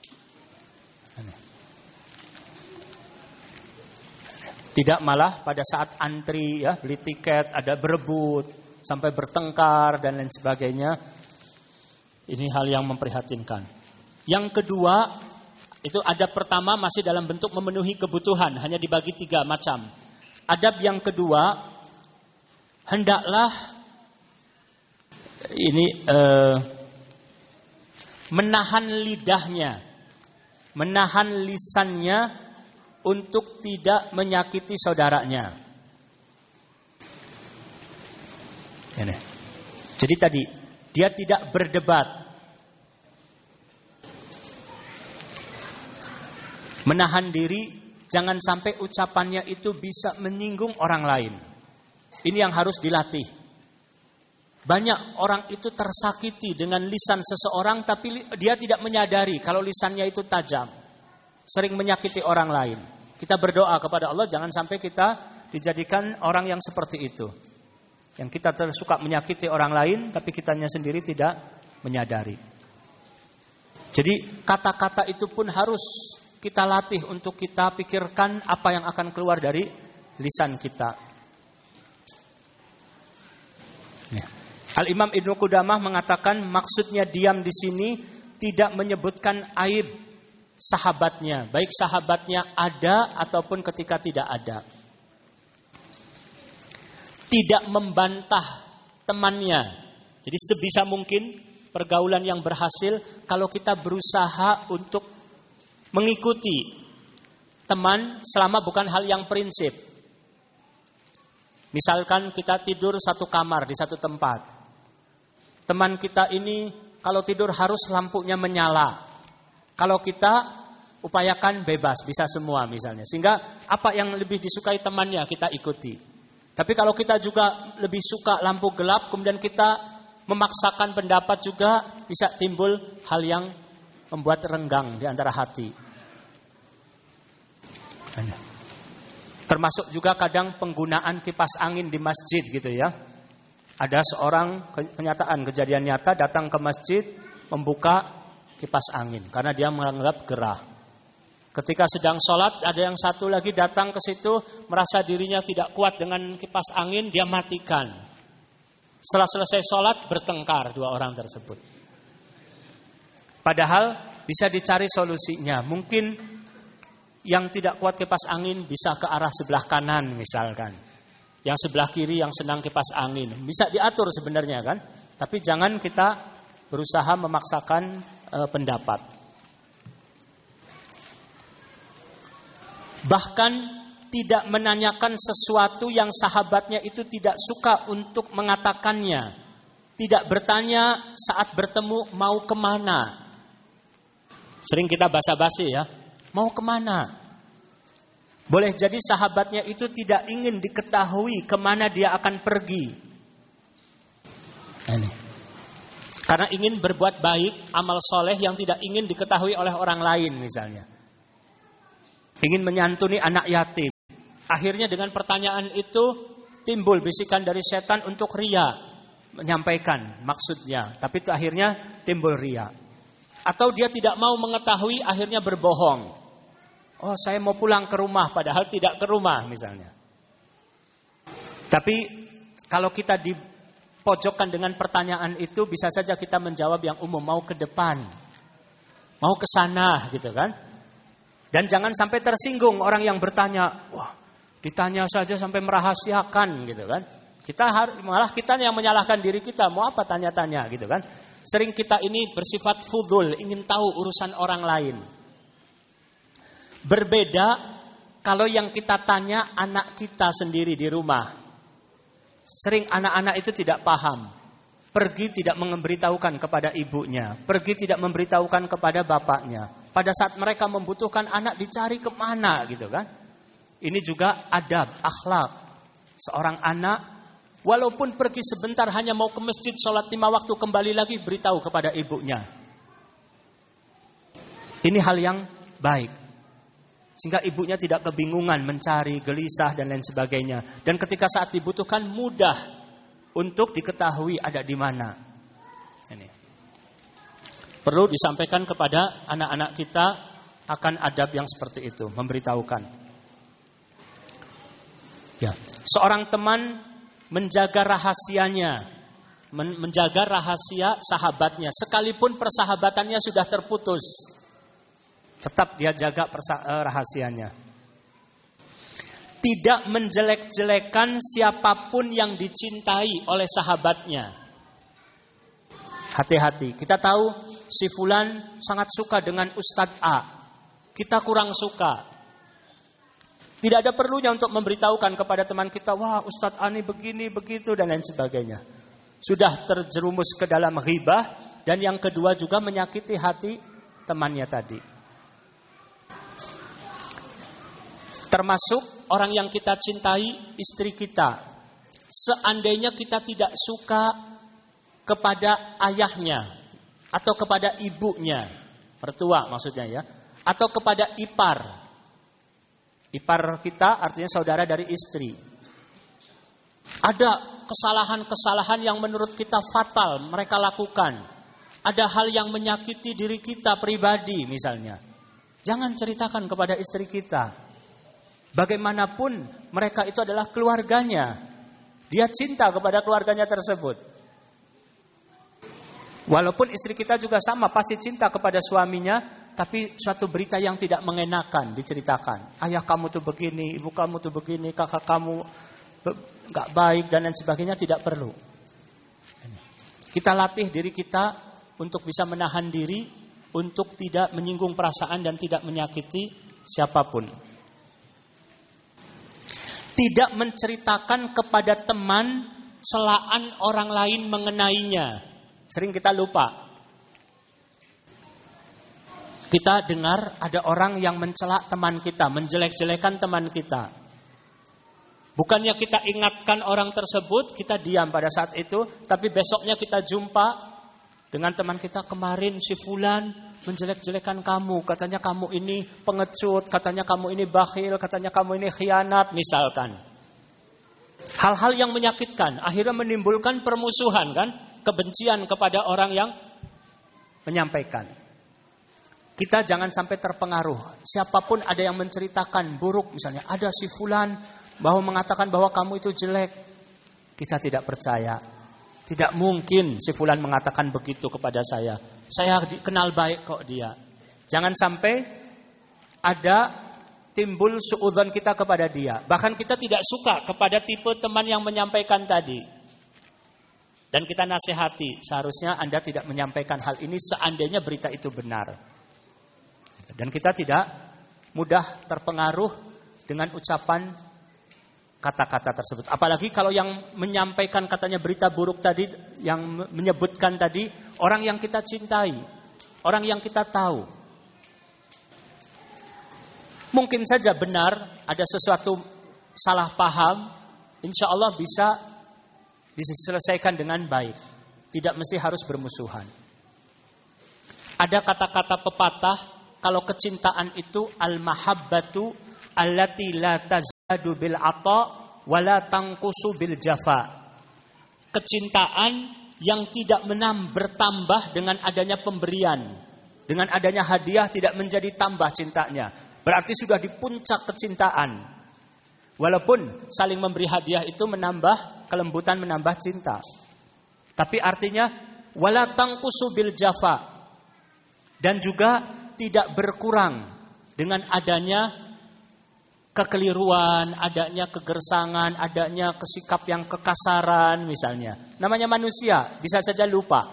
Tidak malah pada saat antri ya, beli tiket ada berebut sampai bertengkar dan lain sebagainya. Ini hal yang memprihatinkan. Yang kedua, itu adab pertama masih dalam bentuk memenuhi kebutuhan, hanya dibagi 3 macam. Adab yang kedua, hendaklah ini menahan lidahnya, menahan lisannya untuk tidak menyakiti saudaranya. Ini. Jadi tadi dia tidak berdebat, menahan diri, jangan sampai ucapannya itu bisa menyinggung orang lain. Ini yang harus dilatih. Banyak orang itu tersakiti dengan lisan seseorang, tapi dia tidak menyadari kalau lisannya itu tajam, sering menyakiti orang lain. Kita berdoa kepada Allah jangan sampai kita dijadikan orang yang seperti itu. Yang kita suka menyakiti orang lain tapi kitanya sendiri tidak menyadari. Jadi kata-kata itu pun harus kita latih untuk kita pikirkan apa yang akan keluar dari lisan kita. Ya. Al-Imam Ibnu Qudamah mengatakan maksudnya diam di sini tidak menyebutkan aib sahabatnya, baik sahabatnya ada ataupun ketika tidak ada. Tidak membantah temannya. Jadi sebisa mungkin pergaulan yang berhasil kalau kita berusaha untuk mengikuti teman selama bukan hal yang prinsip. Misalkan kita tidur satu kamar di satu tempat. Teman kita ini kalau tidur harus lampunya menyala. Kalau kita upayakan bebas, bisa semua misalnya. Sehingga apa yang lebih disukai temannya kita ikuti. Tapi kalau kita juga lebih suka lampu gelap, kemudian kita memaksakan pendapat juga, bisa timbul hal yang membuat renggang di antara hati. Termasuk juga kadang penggunaan kipas angin di masjid gitu ya. Ada seorang kenyataan kejadian nyata datang ke masjid membuka kipas angin karena dia menganggap gerah. Ketika sedang sholat ada yang satu lagi datang ke situ merasa dirinya tidak kuat dengan kipas angin, dia matikan. Setelah selesai sholat bertengkar 2 orang tersebut. Padahal bisa dicari solusinya. Mungkin yang tidak kuat kipas angin bisa ke arah sebelah kanan misalkan. Yang sebelah kiri yang senang kipas angin. Bisa diatur sebenarnya kan. Tapi jangan kita berusaha memaksakan pendapat. Bahkan tidak menanyakan sesuatu yang sahabatnya itu tidak suka untuk mengatakannya. Tidak bertanya saat bertemu mau kemana. Sering kita basa-basi ya. Mau kemana? Boleh jadi sahabatnya itu tidak ingin diketahui kemana dia akan pergi. Ini. Karena ingin berbuat baik, amal soleh yang tidak ingin diketahui oleh orang lain misalnya. Ingin menyantuni anak yatim. Akhirnya dengan pertanyaan itu timbul bisikan dari setan untuk ria, menyampaikan maksudnya, tapi itu akhirnya timbul ria. Atau dia tidak mau mengetahui, akhirnya berbohong. Oh, saya mau pulang ke rumah, padahal tidak ke rumah misalnya. Tapi kalau kita dipojokkan dengan pertanyaan itu, bisa saja kita menjawab yang umum, mau ke depan, mau ke sana gitu kan. Dan jangan sampai tersinggung orang yang bertanya, wah, ditanya saja sampai merahasiakan gitu kan. Malah kita yang menyalahkan diri kita, mau apa tanya-tanya gitu kan. Sering kita ini bersifat fudul, ingin tahu urusan orang lain. Berbeda kalau yang kita tanya anak kita sendiri di rumah. Sering anak-anak itu tidak paham. Pergi tidak memberitahukan kepada ibunya, pergi tidak memberitahukan kepada bapaknya. Pada saat mereka membutuhkan anak, dicari kemana gitu kan. Ini juga adab, akhlak. Seorang anak, walaupun pergi sebentar hanya mau ke masjid, sholat 5 waktu, kembali lagi beritahu kepada ibunya. Ini hal yang baik. Sehingga ibunya tidak kebingungan, mencari, gelisah, dan lain sebagainya. Dan ketika saat dibutuhkan, mudah untuk diketahui ada di mana. Ini perlu disampaikan kepada anak-anak kita akan adab yang seperti itu, memberitahukan. Ya, seorang teman menjaga rahasianya, menjaga rahasia sahabatnya, sekalipun persahabatannya sudah terputus, tetap dia jaga rahasianya. Tidak menjelek-jelekan siapapun yang dicintai oleh sahabatnya. Hati-hati. Kita tahu si fulan sangat suka dengan Ustadz A. Kita kurang suka. Tidak ada perlunya untuk memberitahukan kepada teman kita, wah Ustadz A ini begini, begitu, dan lain sebagainya. Sudah terjerumus ke dalam ghibah, dan yang kedua juga menyakiti hati temannya tadi. Termasuk orang yang kita cintai, istri kita. Seandainya kita tidak suka kepada ayahnya, atau kepada ibunya, mertua maksudnya ya, atau kepada ipar. Ipar kita artinya saudara dari istri. Ada kesalahan-kesalahan yang menurut kita fatal mereka lakukan. Ada hal yang menyakiti diri kita pribadi misalnya. Jangan ceritakan kepada istri kita. Bagaimanapun mereka itu adalah keluarganya. Dia cinta kepada keluarganya tersebut. Walaupun istri kita juga sama, pasti cinta kepada suaminya. Tapi suatu berita yang tidak mengenakan diceritakan. Ayah kamu tuh begini, ibu kamu tuh begini, kakak kamu gak baik dan lain sebagainya, tidak perlu. Kita latih diri kita untuk bisa menahan diri, untuk tidak menyinggung perasaan dan tidak menyakiti siapapun. Tidak menceritakan kepada teman celaan orang lain mengenainya. Sering kita lupa. Kita dengar ada orang yang mencela teman kita, menjelek-jelekan teman kita. Bukannya kita ingatkan orang tersebut, kita diam pada saat itu, tapi besoknya kita jumpa dengan teman kita, kemarin si fulan menjelek-jelekan kamu, katanya kamu ini pengecut, katanya kamu ini bakhil, katanya kamu ini khianat, misalkan. Hal-hal yang menyakitkan, akhirnya menimbulkan permusuhan kan, kebencian kepada orang yang menyampaikan. Kita jangan sampai terpengaruh. Siapapun ada yang menceritakan buruk, misalnya ada si fulan bahwa mengatakan bahwa kamu itu jelek, kita tidak percaya. Tidak mungkin si fulan mengatakan begitu kepada saya. Saya kenal baik kok dia. Jangan sampai ada timbul suudzon kita kepada dia. Bahkan kita tidak suka kepada tipe teman yang menyampaikan tadi. Dan kita nasihati, seharusnya Anda tidak menyampaikan hal ini seandainya berita itu benar. Dan kita tidak mudah terpengaruh dengan ucapan kata-kata tersebut. Apalagi kalau yang menyampaikan katanya berita buruk tadi, yang menyebutkan tadi, orang yang kita cintai, orang yang kita tahu. Mungkin saja benar, ada sesuatu salah paham, insya Allah bisa diselesaikan dengan baik. Tidak mesti harus bermusuhan. Ada kata-kata pepatah, kalau kecintaan itu al-mahabbatu allati la tazal bil ata wala tanqusu bil jafa. Kecintaan yang tidak bertambah dengan adanya pemberian. Dengan adanya hadiah tidak menjadi tambah cintanya. Berarti sudah di puncak kecintaan. Walaupun saling memberi hadiah itu menambah kelembutan, menambah cinta. Tapi artinya wala tanqusu bil jafa. Dan juga tidak berkurang dengan adanya kekeliruan, adanya kegersangan, adanya sikap yang kekasaran misalnya. Namanya manusia, bisa saja lupa.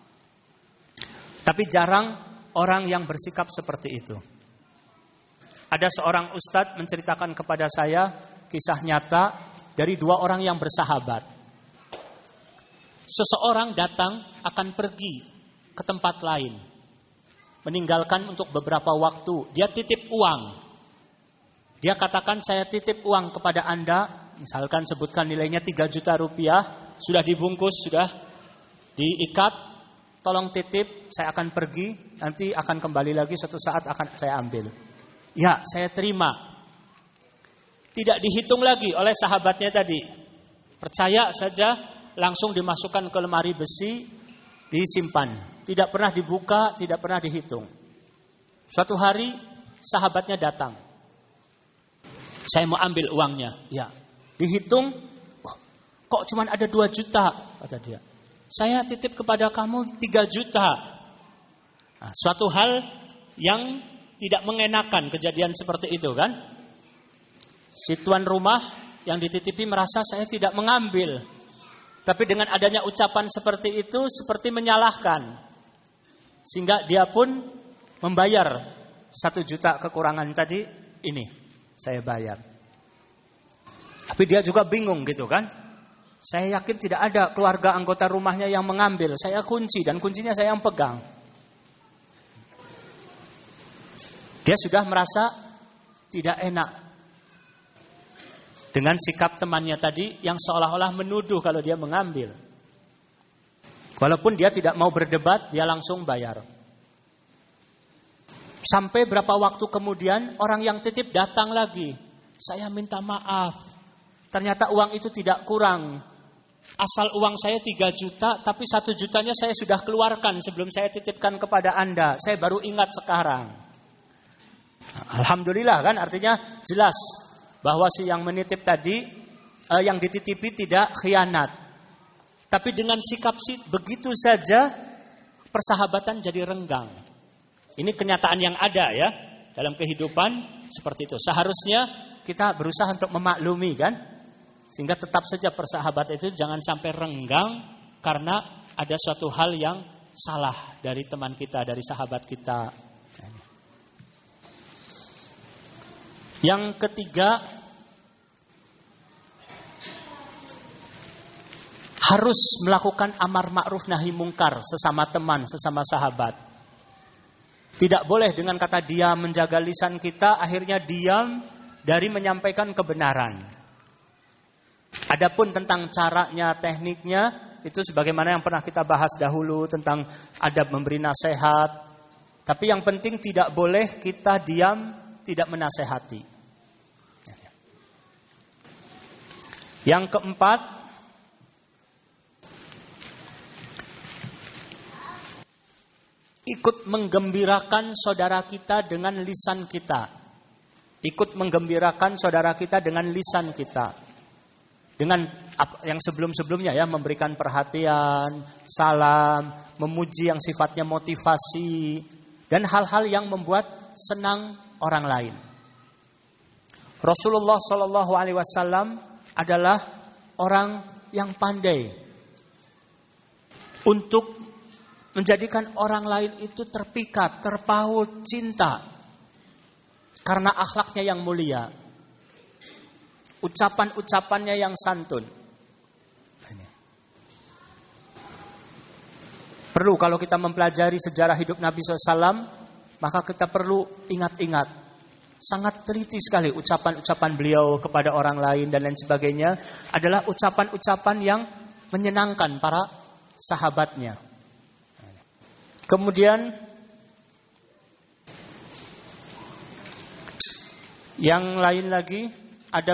Tapi jarang orang yang bersikap seperti itu. Ada seorang ustadz menceritakan kepada saya kisah nyata dari dua orang yang bersahabat. Seseorang datang akan pergi ke tempat lain, meninggalkan untuk beberapa waktu. Dia titip uang. Dia katakan, saya titip uang kepada Anda. Misalkan sebutkan nilainya 3 juta rupiah. Sudah dibungkus, sudah diikat. Tolong titip, saya akan pergi. Nanti akan kembali lagi, suatu saat akan saya ambil. Ya, saya terima. Tidak dihitung lagi oleh sahabatnya tadi. Percaya saja, langsung dimasukkan ke lemari besi, disimpan. Tidak pernah dibuka, tidak pernah dihitung. Suatu hari sahabatnya datang. Saya mau ambil uangnya. Ya, dihitung. Oh, kok cuma ada 2 juta? Kata dia. Saya titip kepada kamu 3 juta. Nah, suatu hal yang tidak mengenakan kejadian seperti itu kan? Si tuan rumah yang dititipi merasa saya tidak mengambil. Tapi dengan adanya ucapan seperti itu seperti menyalahkan. Sehingga dia pun membayar 1 juta kekurangan tadi, ini saya bayar. Tapi dia juga bingung gitu kan. Saya yakin tidak ada keluarga anggota rumahnya yang mengambil. Saya kunci dan kuncinya saya yang pegang. Dia sudah merasa tidak enak dengan sikap temannya tadi yang seolah-olah menuduh kalau dia mengambil. Walaupun dia tidak mau berdebat, dia langsung bayar. Sampai berapa waktu kemudian orang yang titip datang lagi. Saya minta maaf. Ternyata uang itu tidak kurang. Asal uang saya 3 juta, tapi 1 jutanya saya sudah keluarkan sebelum saya titipkan kepada Anda. Saya baru ingat sekarang. Alhamdulillah kan, artinya jelas bahwa si yang menitip tadi, yang dititipi tidak khianat. Tapi dengan sikap begitu saja persahabatan jadi renggang. Ini kenyataan yang ada ya dalam kehidupan seperti itu. Seharusnya kita berusaha untuk memaklumi kan, sehingga tetap saja persahabatan itu jangan sampai renggang karena ada suatu hal yang salah dari teman kita, dari sahabat kita. Yang ketiga, harus melakukan amar ma'ruf nahi mungkar sesama teman, sesama sahabat. Tidak boleh dengan kata diam menjaga lisan kita, akhirnya diam dari menyampaikan kebenaran. Adapun tentang caranya, tekniknya, itu sebagaimana yang pernah kita bahas dahulu tentang adab memberi nasihat. Tapi yang penting tidak boleh kita diam, tidak menasehati. Yang keempat, ikut menggembirakan saudara kita dengan lisan kita. Ikut menggembirakan saudara kita dengan lisan kita. Dengan yang sebelum-sebelumnya ya, memberikan perhatian, salam, memuji yang sifatnya motivasi, dan hal-hal yang membuat senang orang lain. Rasulullah SAW adalah orang yang pandai untuk menjadikan orang lain itu terpikat, terpaut, cinta. Karena akhlaknya yang mulia. Ucapan-ucapannya yang santun. Perlu kalau kita mempelajari sejarah hidup Nabi SAW, maka kita perlu ingat-ingat. Sangat teliti sekali ucapan-ucapan beliau kepada orang lain dan lain sebagainya. Adalah ucapan-ucapan yang menyenangkan para sahabatnya. Kemudian yang lain lagi,